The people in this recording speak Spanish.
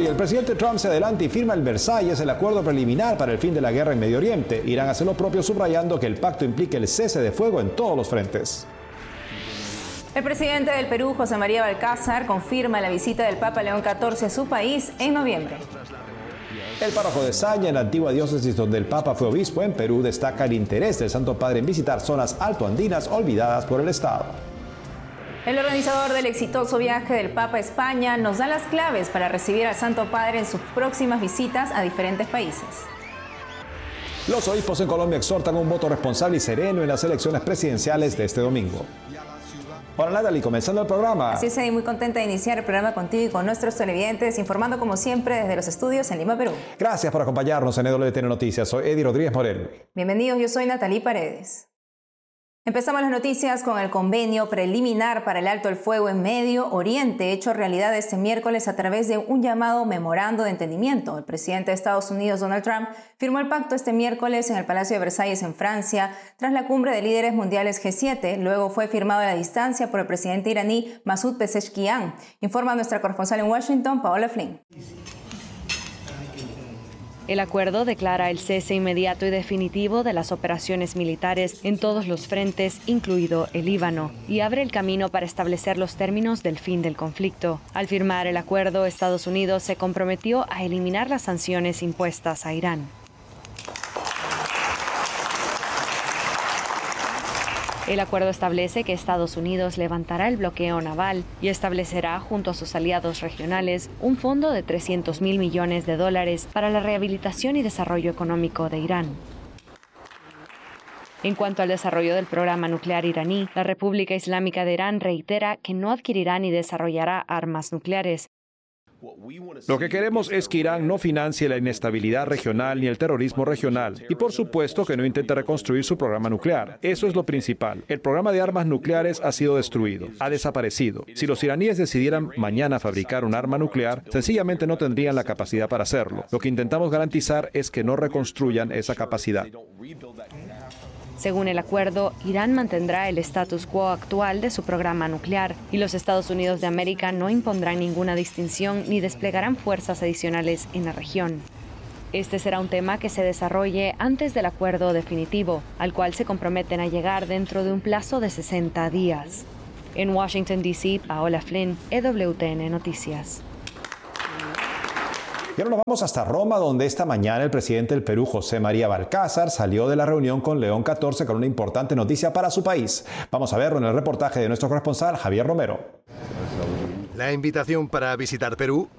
hoy, el presidente Trump se adelanta y firma el Versalles, el acuerdo preliminar para el fin de la guerra en Medio Oriente. Irán hace lo propio, subrayando que el pacto implica el cese de fuego en todos los frentes. El presidente del Perú, José María Balcázar, confirma la visita del Papa León XIV a su país en noviembre. El párroco de Saña, en la antigua diócesis donde el Papa fue obispo en Perú, destaca el interés del Santo Padre en visitar zonas altoandinas olvidadas por el Estado. El organizador del exitoso viaje del Papa a España nos da las claves para recibir al Santo Padre en sus próximas visitas a diferentes países. Los obispos en Colombia exhortan un voto responsable y sereno en las elecciones presidenciales de este domingo. Hola Natalie, comenzando el programa. Así es, muy contenta de iniciar el programa contigo y con nuestros televidentes, informando como siempre desde los estudios en Lima, Perú. Gracias por acompañarnos en EWTN Noticias. Soy Eddie Rodríguez Morel. Bienvenidos, yo soy Natalie Paredes. Empezamos las noticias con el convenio preliminar para el alto el fuego en Medio Oriente, hecho realidad este miércoles a través de un llamado memorando de entendimiento. El presidente de Estados Unidos, Donald Trump, firmó el pacto este miércoles en el Palacio de Versalles en Francia, tras la cumbre de líderes mundiales G7. Luego fue firmado a la distancia por el presidente iraní Masoud Pezeshkian. Informa nuestra corresponsal en Washington, Paola Flynn. El acuerdo declara el cese inmediato y definitivo de las operaciones militares en todos los frentes, incluido el Líbano, y abre el camino para establecer los términos del fin del conflicto. Al firmar el acuerdo, Estados Unidos se comprometió a eliminar las sanciones impuestas a Irán. El acuerdo establece que Estados Unidos levantará el bloqueo naval y establecerá, junto a sus aliados regionales, un fondo de $300 mil millones para la rehabilitación y desarrollo económico de Irán. En cuanto al desarrollo del programa nuclear iraní, la República Islámica de Irán reitera que no adquirirá ni desarrollará armas nucleares. Lo que queremos es que Irán no financie la inestabilidad regional ni el terrorismo regional y, por supuesto, que no intente reconstruir su programa nuclear. Eso es lo principal. El programa de armas nucleares ha sido destruido, ha desaparecido. Si los iraníes decidieran mañana fabricar un arma nuclear, sencillamente no tendrían la capacidad para hacerlo. Lo que intentamos garantizar es que no reconstruyan esa capacidad. Según el acuerdo, Irán mantendrá el status quo actual de su programa nuclear y los Estados Unidos de América no impondrán ninguna distinción ni desplegarán fuerzas adicionales en la región. Este será un tema que se desarrolle antes del acuerdo definitivo, al cual se comprometen a llegar dentro de un plazo de 60 días. En Washington, D.C., Paola Flynn, EWTN Noticias. Y ahora nos vamos hasta Roma, donde esta mañana el presidente del Perú, José María Balcázar, salió de la reunión con León XIV con una importante noticia para su país. Vamos a verlo en el reportaje de nuestro corresponsal, Javier Romero. La invitación para visitar Perú